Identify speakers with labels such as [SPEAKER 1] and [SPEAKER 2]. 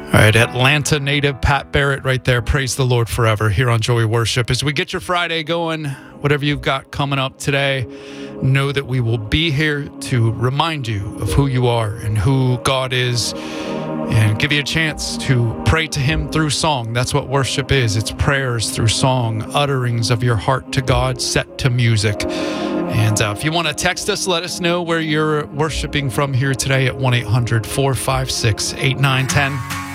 [SPEAKER 1] All right, Atlanta native Pat Barrett right there. Praise the Lord forever here on Joy Worship. As we get your Friday going, whatever you've got coming up today, know that we will be here to remind you of who you are and who God is, and give you a chance to pray to Him through song. That's what worship is. It's prayers through song, utterings of your heart to God set to music. And if you want to text us, let us know where you're worshiping from here today at 1-800-456-8910.